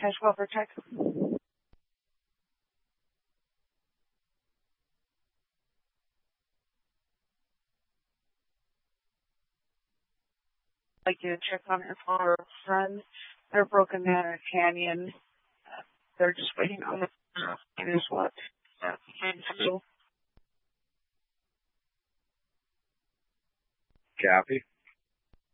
Casual Protect. Like you to check on her for a friend. They're broken down in a canyon. They're just waiting on the and is what. Copy.